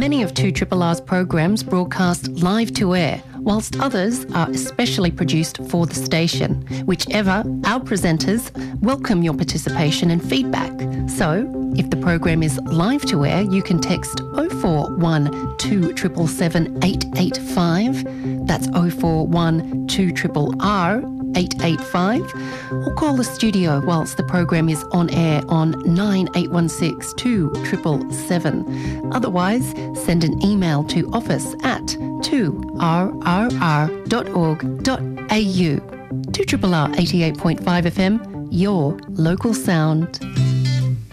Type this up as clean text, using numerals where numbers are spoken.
Many of 2RRR's programs broadcast live to air, whilst others are especially produced for the station. Whichever, our presenters welcome your participation and feedback. So, if the program is live to air, you can text 041 277 885. That's 041 2RRR 885, or call the studio whilst the program is on air on 9816 2777. Otherwise, send an email to office@2rrr.org.au. 2RRR 88.5 FM, your local sound.